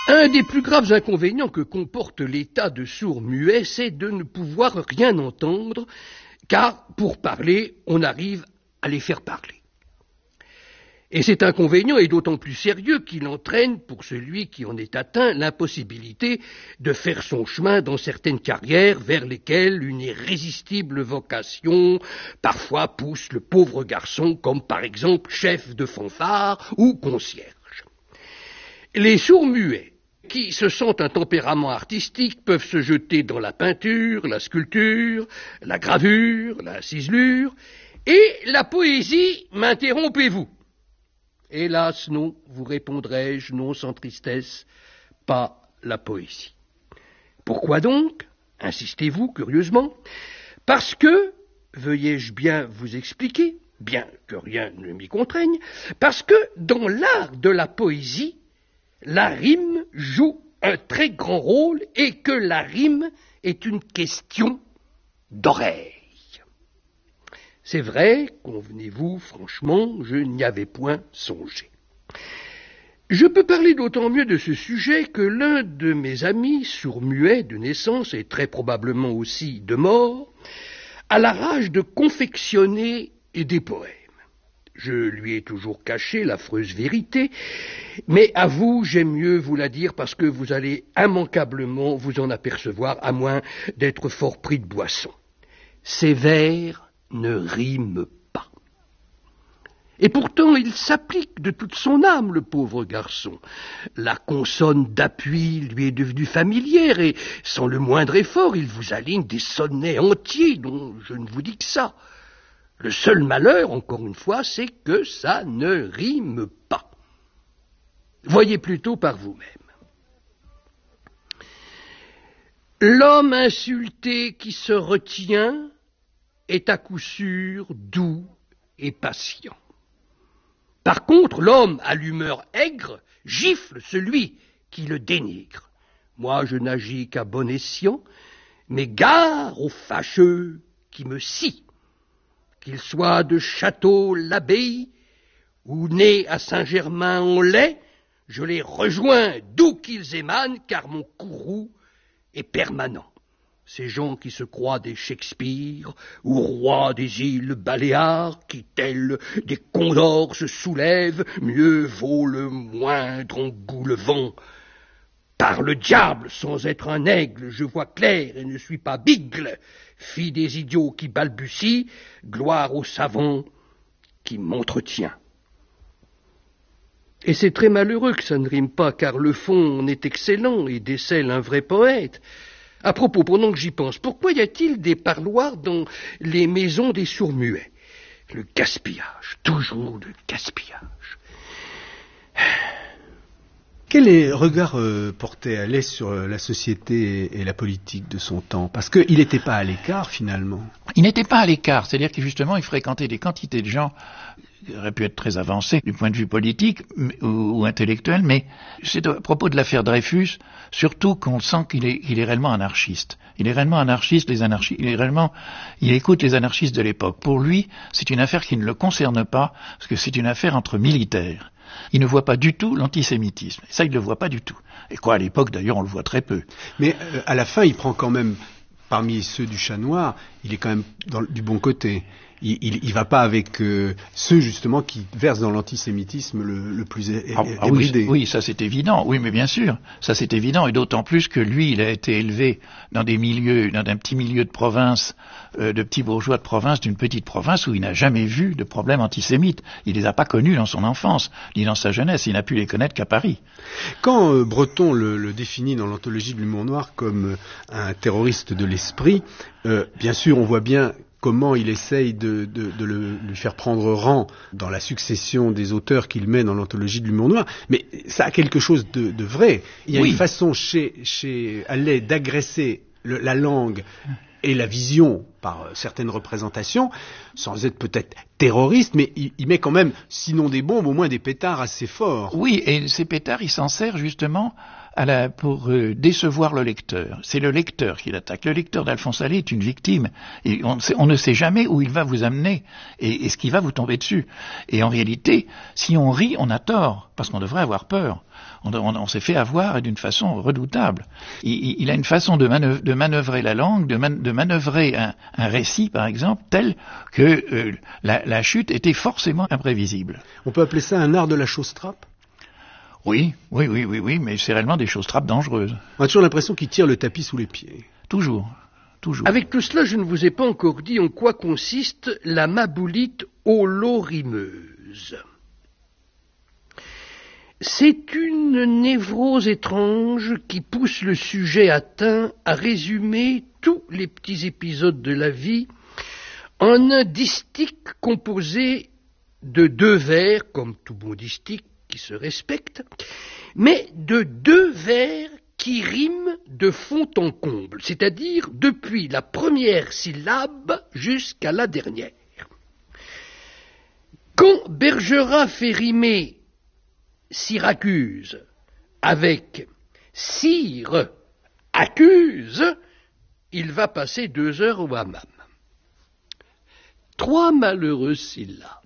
Un des plus graves inconvénients que comporte l'état de sourd-muet, c'est de ne pouvoir rien entendre, car pour parler, on arrive à les faire parler. Et cet inconvénient est d'autant plus sérieux qu'il entraîne, pour celui qui en est atteint, l'impossibilité de faire son chemin dans certaines carrières vers lesquelles une irrésistible vocation parfois pousse le pauvre garçon, comme par exemple chef de fanfare ou concierge. Les sourds-muets qui se sentent un tempérament artistique peuvent se jeter dans la peinture, la sculpture, la gravure, la ciselure, et la poésie, m'interrompez-vous? Hélas, non, vous répondrai-je, non sans tristesse, pas la poésie. Pourquoi donc? Insistez-vous curieusement. Parce que, veuillez-je bien vous expliquer, bien que rien ne m'y contraigne, parce que dans l'art de la poésie, la rime joue un très grand rôle et que la rime est une question d'oreille. C'est vrai, convenez-vous, franchement, je n'y avais point songé. Je peux parler d'autant mieux de ce sujet que l'un de mes amis, sourd-muet de naissance et très probablement aussi de mort, a la rage de confectionner des poèmes. Je lui ai toujours caché l'affreuse vérité, mais à vous, j'aime mieux vous la dire parce que vous allez immanquablement vous en apercevoir, à moins d'être fort pris de boisson. Ces vers ne rime pas. Et pourtant, il s'applique de toute son âme, le pauvre garçon. La consonne d'appui lui est devenue familière et, sans le moindre effort, il vous aligne des sonnets entiers dont je ne vous dis que ça. Le seul malheur, encore une fois, c'est que ça ne rime pas. Voyez plutôt par vous-même. L'homme insulté qui se retient est à coup sûr doux et patient. Par contre, l'homme à l'humeur aigre gifle celui qui le dénigre. Moi, je n'agis qu'à bon escient, mais gare aux fâcheux qui me scient. Qu'ils soient de Château-l'Abbaye ou nés à Saint-Germain-en-Laye, je les rejoins d'où qu'ils émanent, car mon courroux est permanent. Ces gens qui se croient des Shakespeare ou rois des îles Baléares, qui tels des condors se soulèvent, mieux vaut le moindre engoulevent. Par le diable, sans être un aigle, je vois clair et ne suis pas bigle, fille des idiots qui balbutient, gloire aux savants qui m'entretient. Et c'est très malheureux que ça ne rime pas, car le fond en est excellent et décèle un vrai poète. À propos, pendant que j'y pense, pourquoi y a-t-il des parloirs dans les maisons des sourds-muets? Le gaspillage, toujours le gaspillage. Quel regard portait Allais sur la société et la politique de son temps? Parce qu'il n'était pas à l'écart, finalement. Il n'était pas à l'écart, c'est-à-dire que justement, il fréquentait des quantités de gens qui auraient pu être très avancés du point de vue politique ou intellectuel, mais c'est à propos de l'affaire Dreyfus, surtout qu'on sent qu'il est réellement anarchiste. Il est réellement anarchiste, il écoute les anarchistes de l'époque. Pour lui, c'est une affaire qui ne le concerne pas, parce que c'est une affaire entre militaires. Il ne voit pas du tout l'antisémitisme. Ça, il ne le voit pas du tout. Et quoi, à l'époque, d'ailleurs, on le voit très peu. Mais à la fin, il prend quand même, parmi ceux du Chat Noir, il est quand même du bon côté. Il va pas avec ceux, justement, qui versent dans l'antisémitisme le plus ébridé. Oui, ça c'est évident. Oui, mais bien sûr, ça c'est évident. Et d'autant plus que lui, il a été élevé dans un petit milieu de province, de petits bourgeois de province, d'une petite province où il n'a jamais vu de problème antisémite. Il les a pas connus dans son enfance, ni dans sa jeunesse. Il n'a pu les connaître qu'à Paris. Quand Breton le définit dans l'anthologie de l'humour noir comme un terroriste de l'esprit, bien sûr, on voit bien comment il essaye de lui faire prendre rang dans la succession des auteurs qu'il met dans l'anthologie de l'humour noir. Mais ça a quelque chose de vrai. Il y a une façon chez Allais d'agresser la langue et la vision par certaines représentations, sans être peut-être terroriste, mais il met quand même, sinon des bombes, au moins des pétards assez forts. Oui, et ces pétards, il s'en sert justement pour décevoir le lecteur. C'est le lecteur qui l'attaque. Le lecteur d'Alphonse Allais est une victime. Et on ne sait jamais où il va vous amener et ce qui va vous tomber dessus. Et en réalité, si on rit, on a tort, parce qu'on devrait avoir peur. On s'est fait avoir d'une façon redoutable. Il a une façon de manœuvrer la langue, de manœuvrer un récit, par exemple, tel que la chute était forcément imprévisible. On peut appeler ça un art de la chose-trappe ? Oui, mais c'est réellement des choses-trappes dangereuses. On a toujours l'impression qu'il tire le tapis sous les pieds. Toujours. Avec tout cela, je ne vous ai pas encore dit en quoi consiste la maboulite holorimeuse. C'est une névrose étrange qui pousse le sujet atteint à résumer tous les petits épisodes de la vie en un distique composé de 2 vers, comme tout bon distique qui se respecte, mais de 2 vers qui riment de fond en comble, c'est-à-dire depuis la première syllabe jusqu'à la dernière. Quand Bergerac fait rimer Syracuse avec Cire accuse, il va passer 2 heures au hammam. 3 malheureuses syllabes.